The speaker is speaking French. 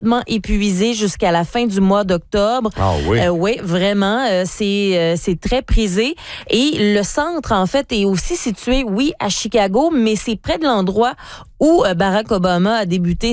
épuisé jusqu'à la fin du mois d'octobre. Ah oui? Oui, vraiment, c'est très prisé. Et le centre, en fait, est aussi situé, oui, à Chicago, mais c'est près de l'endroit où Barack Obama a débuté